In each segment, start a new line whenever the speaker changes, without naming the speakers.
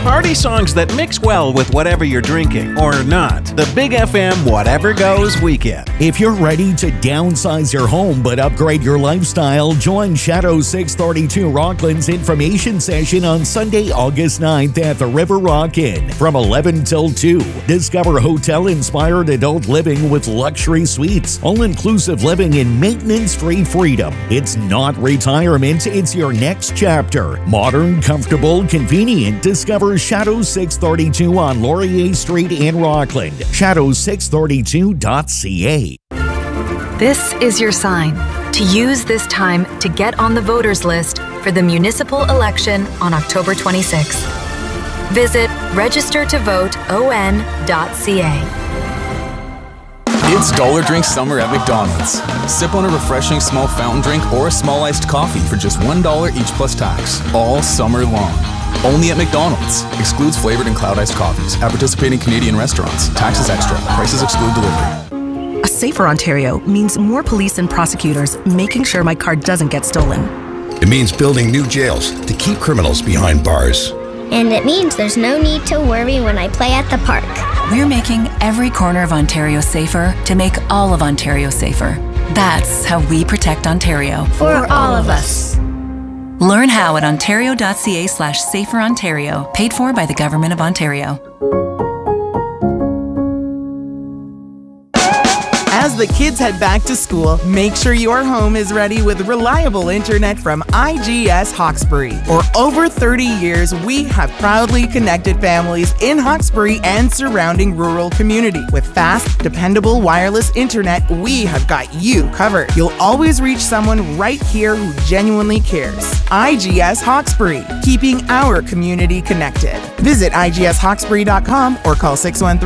Party songs that mix well with whatever you're drinking or not. The Big FM Whatever Goes Weekend.
If you're ready to downsize your home but upgrade your lifestyle, join Shadow 632 Rockland's information session on Sunday, August 9th at the River Rock Inn from 11 till 2. Discover hotel-inspired adult living with luxury suites, all-inclusive living in maintenance-free freedom. It's not retirement, it's your next chapter. Modern, comfortable, convenient. Discover Shadow 632 on Laurier Street in Rockland. Shadow632.ca.
This is your sign to use this time to get on the voters list for the municipal election on October 26th. Visit registertovoteon.ca.
It's Dollar Drink Summer at McDonald's. Sip on a refreshing small fountain drink or a small iced coffee for just $1 each plus tax, all summer long. Only at McDonald's. Excludes flavored and cloud iced coffees at participating Canadian restaurants. Taxes extra. Prices exclude delivery.
A safer Ontario means more police and prosecutors making sure my car doesn't get stolen.
It means building new jails to keep criminals behind bars.
And it means there's no need to worry when I play at the park.
We're making every corner of Ontario safer to make all of Ontario safer. That's how we protect Ontario.
For all of us.
Learn how at ontario.ca/saferontario, paid for by the Government of Ontario.
As the kids head back to school, make sure your home is ready with reliable internet from IGS Hawkesbury. For over 30 years, we have proudly connected families in Hawkesbury and surrounding rural community. With fast, dependable wireless internet, we have got you covered. You'll always reach someone right here who genuinely cares. IGS Hawkesbury, keeping our community connected. Visit igshawkesbury.com or call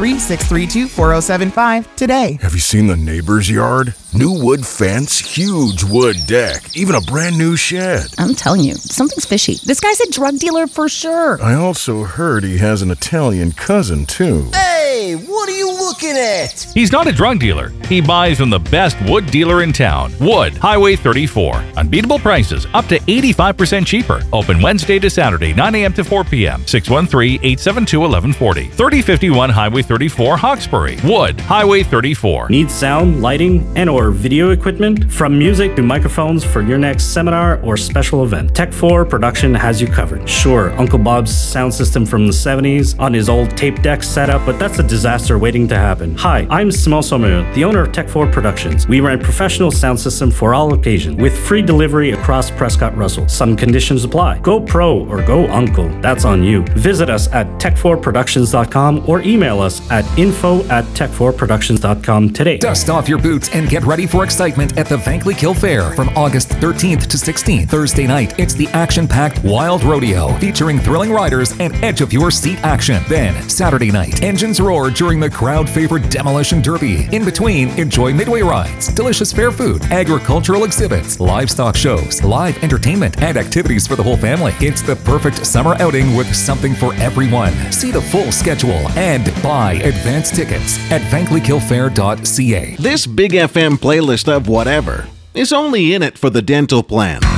613-632-4075 today.
Have you seen the neighbor's yard? New wood fence, huge wood deck, even a brand new shed.
I'm telling you, something's fishy. This guy's a drug dealer for sure.
I also heard he has an Italian cousin, too.
Hey, what are you looking at?
He's not a drug dealer. He buys from the best wood dealer in town. Wood, Highway 34. Unbeatable prices, up to 85% cheaper. Open Wednesday to Saturday, 9 a.m. to 4 p.m. 613-872-1140. 3051 Highway 34, Hawkesbury. Wood, Highway 34.
Need sound, lighting, and or video equipment? From music to microphones for your next seminar or special event, Tech4 Production has you covered. Sure, Uncle Bob's sound system from the 70s on his old tape deck setup, but that's a disaster waiting to happen. Hi, I'm Simon Sommer, the owner of Tech4 Productions. We rent professional sound system for all occasions with free delivery across Prescott Russell. Some conditions apply. Go pro or go uncle. That's on you. Visit us at tech4productions.com or email us at info@tech4productions.com today.
Dust off your boots and get ready for excitement at the Vankleek Fair from August 13th to 16th. Thursday night, it's the action-packed Wild Rodeo featuring thrilling riders and edge-of-your-seat action. Then, Saturday night, engines roar during the crowd-favorite Demolition Derby. In between, enjoy midway rides, delicious fair food, agricultural exhibits, livestock shows, live entertainment, and activities for the whole family. It's the perfect summer outing with something for everyone. See the full schedule and buy advance tickets at vankleekhillfair.ca.
This Big FM playlist of whatever is only in it for the dental plan.